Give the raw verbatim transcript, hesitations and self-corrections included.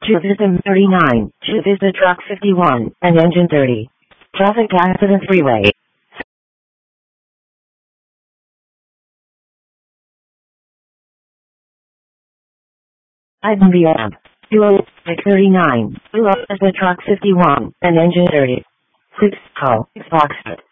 Juvism thirty-nine, Juvisa truck fifty-one, and engine thirty. Traffic accident freeway. Item B M. Duo thirty-nine, Duo is the truck fifty-one, and engine thirty. Six call, Foxtrot.